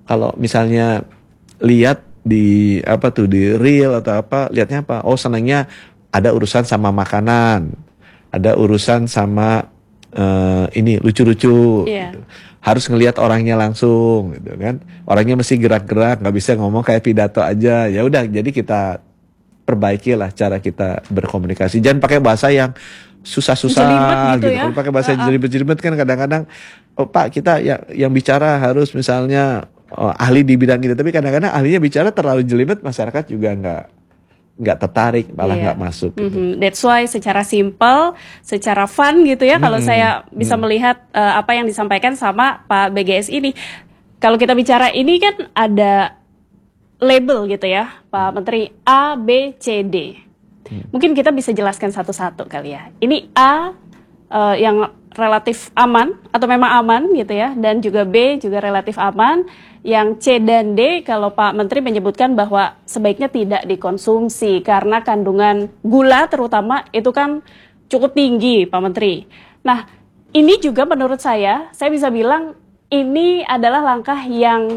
kalau misalnya lihat di apa tuh di reel atau apa, lihatnya apa? Oh, senangnya ada urusan sama makanan, ada urusan sama ini lucu-lucu. Iya. Gitu. Harus ngelihat orangnya langsung, gitu kan? Orangnya mesti gerak-gerak, nggak bisa ngomong kayak pidato aja. Ya udah, jadi kita perbaikilah cara kita berkomunikasi. Jangan pakai bahasa yang susah-susah Jelimet gitu gitu. ya. Kalau pakai bahasa jelimet-jelimet kan kadang-kadang, oh Pak, kita yang bicara harus misalnya ahli di bidang itu, tapi kadang-kadang ahlinya bicara terlalu jelimet, masyarakat juga nggak tertarik, malah Iya. nggak masuk gitu. That's why secara simple, secara fun gitu ya, kalau saya bisa melihat apa yang disampaikan sama Pak BGS ini. Kalau kita bicara ini kan ada label gitu ya, Pak Menteri, A, B, C, D. Mungkin kita bisa jelaskan satu-satu kali ya. Ini A yang relatif aman atau memang aman gitu ya, dan juga B juga relatif aman. Yang C dan D kalau Pak Menteri menyebutkan bahwa sebaiknya tidak dikonsumsi karena kandungan gula terutama itu kan cukup tinggi, Pak Menteri. Nah, ini juga menurut saya bisa bilang ini adalah langkah yang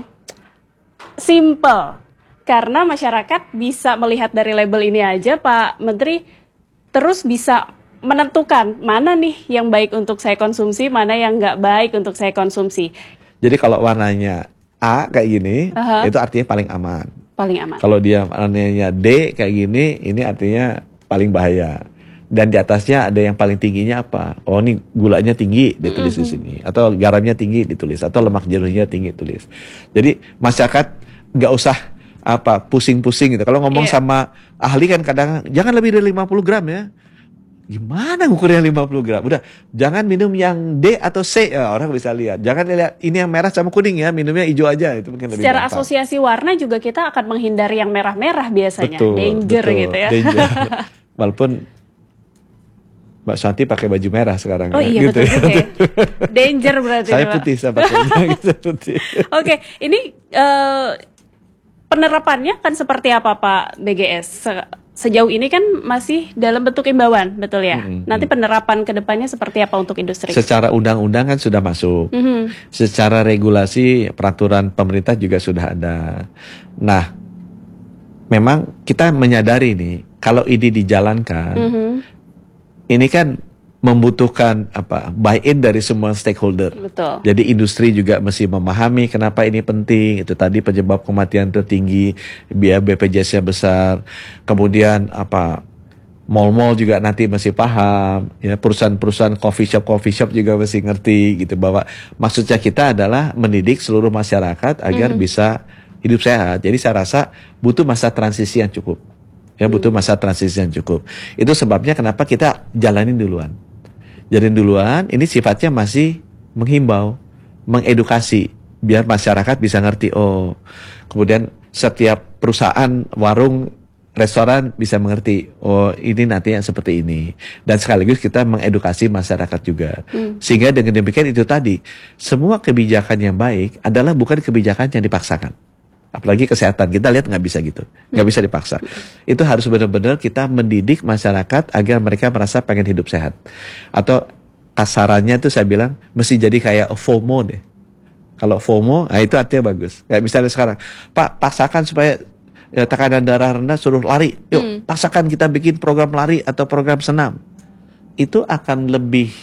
simple. Karena masyarakat bisa melihat dari label ini aja, Pak Menteri, terus bisa menentukan mana nih yang baik untuk saya konsumsi, mana yang nggak baik untuk saya konsumsi. Jadi kalau warnanya A kayak gini, itu artinya paling aman. Paling aman. Kalau dia warnanya D kayak gini, ini artinya paling bahaya. Dan di atasnya ada yang paling tingginya apa? Oh, ini gulanya tinggi, ditulis di sini. Atau garamnya tinggi, ditulis. Atau lemak jenuhnya tinggi, tulis. Jadi masyarakat nggak usah pusing-pusing gitu. Kalau ngomong sama ahli kan kadang jangan lebih dari 50 gram ya. Gimana ngukurnya 50 gram? Udah, jangan minum yang D atau C, ya, orang bisa lihat. Jangan lihat ini yang merah sama kuning ya, minumnya hijau aja, itu mungkin lebih Secara gampang. asosiasi warna juga kita akan menghindari yang merah-merah biasanya. Betul, Danger betul, gitu ya. Danger. Walaupun Mbak Santi pakai baju merah sekarang. Oh ya, iya gitu betul ya. juga ya. Danger berarti. Saya Pak. putih, saya pakainya gitu putih. Oke, ini penerapannya kan seperti apa Pak BGS? Sejauh ini kan masih dalam bentuk imbauan, betul ya? Nanti penerapan ke depannya seperti apa untuk industri? Secara undang-undang kan sudah masuk. Secara regulasi peraturan pemerintah juga sudah ada. Nah, memang kita menyadari nih, kalau ini dijalankan, ini kan membutuhkan buy-in dari semua stakeholder. Betul. Jadi industri juga mesti memahami kenapa ini penting. Itu tadi penyebab kematian tertinggi, biaya BPJS-nya besar. Kemudian mall-mall juga nanti mesti paham. Ya, perusahaan-perusahaan coffee shop juga mesti ngerti gitu bahwa maksudnya kita adalah mendidik seluruh masyarakat agar bisa hidup sehat. Jadi saya rasa butuh masa transisi yang cukup. Ya, butuh masa transisi yang cukup. Itu sebabnya kenapa kita jalanin duluan. Ini sifatnya masih menghimbau, mengedukasi, biar masyarakat bisa ngerti. Oh, kemudian setiap perusahaan, warung, restoran bisa mengerti. Oh, ini nanti yang seperti ini. Dan sekaligus kita mengedukasi masyarakat juga. Sehingga dengan demikian itu tadi, semua kebijakan yang baik adalah bukan kebijakan yang dipaksakan. Apalagi kesehatan, kita lihat nggak bisa gitu, nggak bisa dipaksa. Itu harus benar-benar kita mendidik masyarakat agar mereka merasa pengen hidup sehat. Atau kasarannya itu saya bilang mesti jadi kayak FOMO deh. Kalau FOMO, nah itu artinya bagus. Kayak misalnya sekarang, Pak, paksakan supaya tekanan darah rendah, suruh lari. Yuk, paksakan kita bikin program lari atau program senam. Itu akan lebih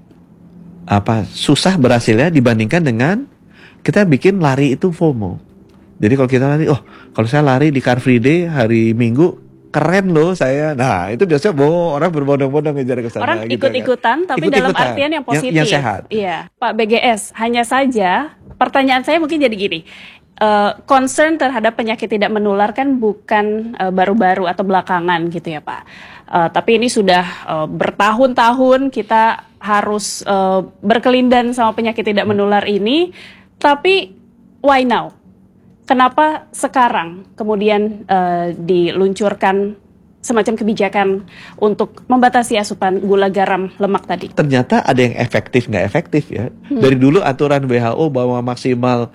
susah berhasilnya dibandingkan dengan kita bikin lari itu FOMO. Jadi kalau kita lari, kalau saya lari di Car Free Day hari Minggu, keren loh saya. Nah, itu biasanya orang berbondong-bondong ngejar ke sana. Orang gitu ikut-ikutan, kan? Tapi dalam artian yang positif. Yang sehat. Iya, Pak BGS, hanya saja pertanyaan saya mungkin jadi gini. Concern terhadap penyakit tidak menular kan bukan baru-baru atau belakangan gitu ya Pak. Tapi ini sudah bertahun-tahun kita harus berkelindan sama penyakit tidak menular ini. Tapi why now? Kenapa sekarang kemudian diluncurkan semacam kebijakan untuk membatasi asupan gula, garam, lemak tadi? Ternyata ada yang efektif nggak efektif ya. Dari dulu aturan WHO bahwa maksimal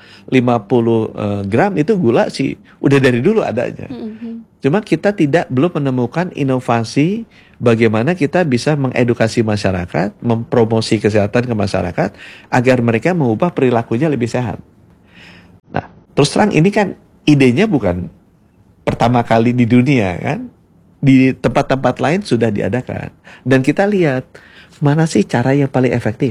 50 gram itu gula sih udah dari dulu adanya. Cuma kita belum menemukan inovasi bagaimana kita bisa mengedukasi masyarakat, mempromosi kesehatan ke masyarakat agar mereka mengubah perilakunya lebih sehat. Nah, Terus terang ini kan idenya bukan pertama kali di dunia kan, di tempat-tempat lain sudah diadakan, dan kita lihat mana sih cara yang paling efektif.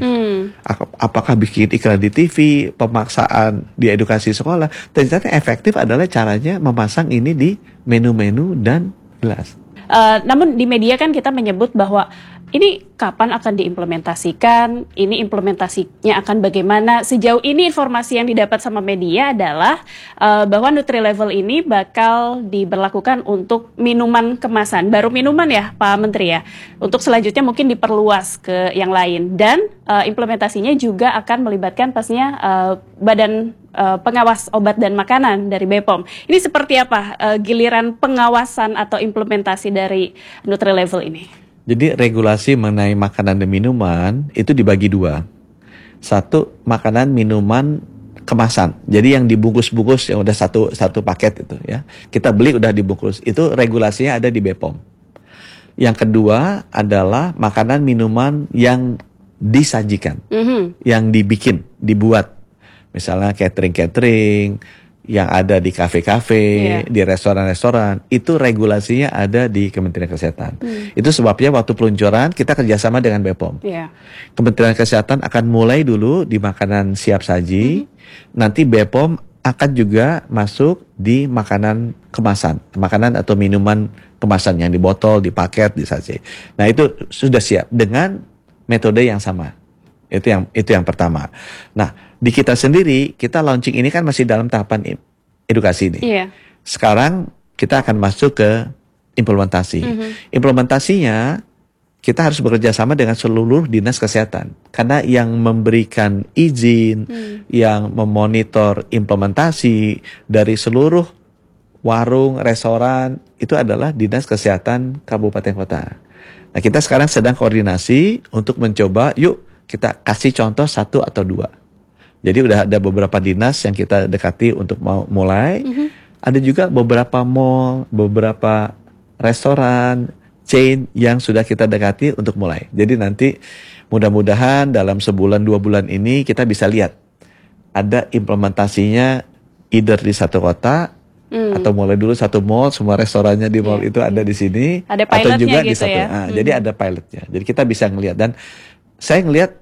Apakah bikin iklan di TV, pemaksaan di edukasi sekolah. Ternyata efektif adalah caranya memasang ini di menu-menu dan gelas. Namun di media kan kita menyebut bahwa ini kapan akan diimplementasikan, ini implementasinya akan bagaimana. Sejauh ini informasi yang didapat sama media adalah bahwa Nutri-Level ini bakal diberlakukan untuk minuman kemasan. Baru minuman ya Pak Menteri ya. Untuk selanjutnya mungkin diperluas ke yang lain. Dan implementasinya juga akan melibatkan pastinya Badan Pengawas Obat dan Makanan dari BPOM. Ini seperti apa giliran pengawasan atau implementasi dari Nutri-Level ini? Jadi regulasi mengenai makanan dan minuman itu dibagi dua. Satu, makanan minuman kemasan. Jadi yang dibungkus-bungkus yang udah satu paket itu ya. Kita beli udah dibungkus. Itu regulasinya ada di BPOM. Yang kedua adalah makanan minuman yang disajikan, yang dibuat. Misalnya catering yang ada di kafe-kafe, di restoran-restoran, itu regulasinya ada di Kementerian Kesehatan. Itu sebabnya waktu peluncuran kita kerjasama dengan BPOM. Kementerian Kesehatan akan mulai dulu di makanan siap saji, nanti BPOM akan juga masuk di makanan kemasan, makanan atau minuman kemasan yang di botol, di paket, di sachet. Nah itu sudah siap dengan metode yang sama. Itu yang pertama. Nah, di kita sendiri, kita launching ini kan masih dalam tahapan edukasi nih. Sekarang kita akan masuk ke implementasi. Implementasinya kita harus bekerja sama dengan seluruh dinas kesehatan. Karena yang memberikan izin, yang memonitor implementasi dari seluruh warung, restoran, itu adalah dinas kesehatan kabupaten kota. Nah, kita sekarang sedang koordinasi untuk mencoba, yuk kita kasih contoh 1 atau 2. Jadi udah ada beberapa dinas yang kita dekati untuk mau mulai. Ada juga beberapa mall, beberapa restoran, chain yang sudah kita dekati untuk mulai. Jadi nanti mudah-mudahan dalam sebulan 2 bulan ini kita bisa lihat ada implementasinya either di satu kota atau mulai dulu satu mall, semua restorannya di mall itu ada di sini, ada atau juga gitu di satu. ya? Jadi ada pilotnya. Jadi kita bisa ngelihat, dan saya ngelihat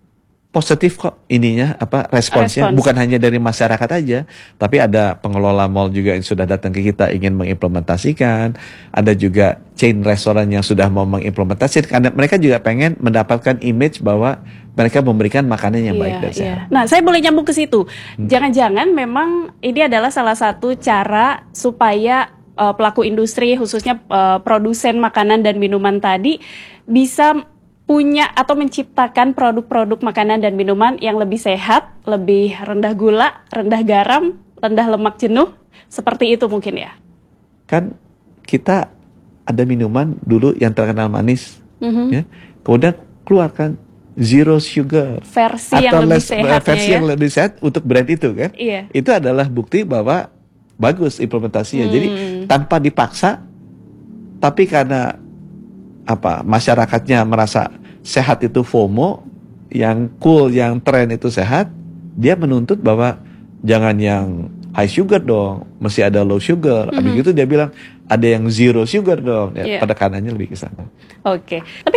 positif kok ininya, responsnya. Bukan hanya dari masyarakat aja, tapi ada pengelola mall juga yang sudah datang ke kita ingin mengimplementasikan, ada juga chain restoran yang sudah mau mengimplementasikan, karena mereka juga pengen mendapatkan image bahwa mereka memberikan makanan yang baik dan sehat. Nah, saya boleh nyambung ke situ. Jangan-jangan memang ini adalah salah satu cara supaya pelaku industri, khususnya produsen makanan dan minuman tadi, bisa punya atau menciptakan produk-produk makanan dan minuman yang lebih sehat, lebih rendah gula, rendah garam, rendah lemak jenuh, seperti itu mungkin ya? Kan kita ada minuman dulu yang terkenal manis, ya. Kemudian keluarkan zero sugar, versi atau yang lebih sehat, yang lebih sehat untuk brand itu kan? Iya. Itu adalah bukti bahwa bagus implementasinya. Jadi tanpa dipaksa, tapi karena masyarakatnya merasa sehat itu FOMO, yang cool, yang tren itu sehat, dia menuntut bahwa jangan yang high sugar dong, mesti ada low sugar. Habis itu dia bilang ada yang zero sugar dong, ya, penekanannya lebih ke sana. Oke.